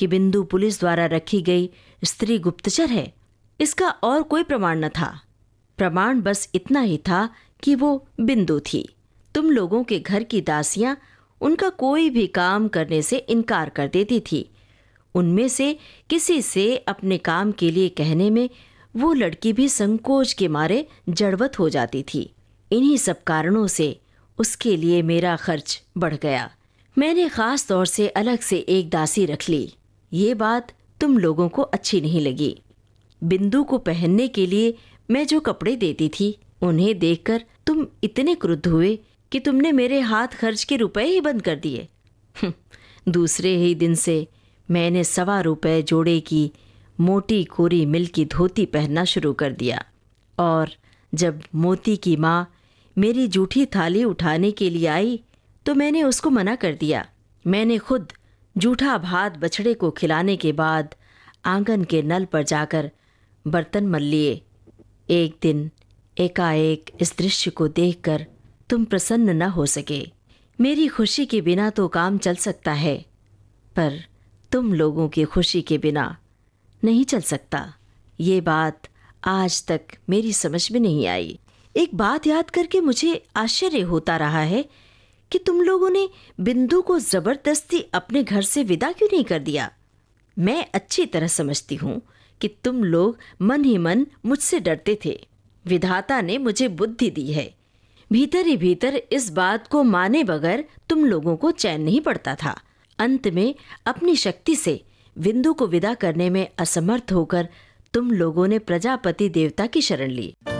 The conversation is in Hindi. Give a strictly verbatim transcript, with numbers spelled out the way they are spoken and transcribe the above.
कि बिंदु पुलिस द्वारा रखी गई स्त्री गुप्तचर है, इसका और कोई प्रमाण न था। प्रमाण बस इतना ही था कि वो बिंदु थी। तुम लोगों के घर की दासियां उनका कोई भी काम करने से इनकार कर देती थी। उनमें से किसी से अपने काम के लिए कहने में वो लड़की भी संकोच के मारे जड़वत हो जाती थी। इन्हीं सब कारणों से उसके लिए मेरा खर्च बढ़ गया। मैंने खास तौर से अलग से एक दासी रख ली। ये बात तुम लोगों को अच्छी नहीं लगी। बिंदु को पहनने के लिए मैं जो कपड़े देती थी, उन्हें देखकर तुम इतने क्रुद्ध हुए कि तुमने मेरे हाथ खर्च के रुपए ही बंद कर दिए। दूसरे ही दिन से मैंने सवा रुपए जोड़े की मोटी कोरी मिल की धोती पहनना शुरू कर दिया। और जब मोती की माँ मेरी जूठी थाली उठाने के लिए आई तो मैंने उसको मना कर दिया। मैंने खुद जूठा भात बछड़े को खिलाने के बाद आंगन के नल पर जाकर बर्तन मल लिए। एक दिन एकाएक इस दृश्य को देखकर तुम प्रसन्न न हो सके। मेरी खुशी के बिना तो काम चल सकता है, पर तुम लोगों की खुशी के बिना नहीं चल सकता। ये बात आज तक मेरी समझ में नहीं आई। एक बात याद करके मुझे आश्चर्य होता रहा है कि तुम लोगों ने बिंदु को जबरदस्ती अपने घर से विदा क्यों नहीं कर दिया। मैं अच्छी तरह समझती हूँ कि तुम लोग मन ही मन मुझसे डरते थे। विधाता ने मुझे बुद्धि दी है। भीतर ही भीतर इस बात को माने बगैर तुम लोगों को चैन नहीं पड़ता था। अंत में अपनी शक्ति से बिंदु को विदा करने में असमर्थ होकर तुम लोगों ने प्रजापति देवता की शरण ली।